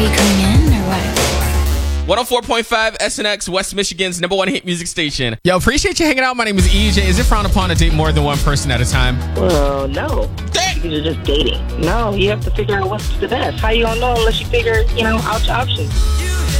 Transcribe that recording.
you coming in or what? 104.5 SNX, West Michigan's #1 hit music station. Yo, appreciate you hanging out. My name is EJ. Is it frowned upon to date more than one person at a time? Well, no. Dang. Because you're just dating. No, you have to figure out what's the best. How you gonna know unless you figure, out your options?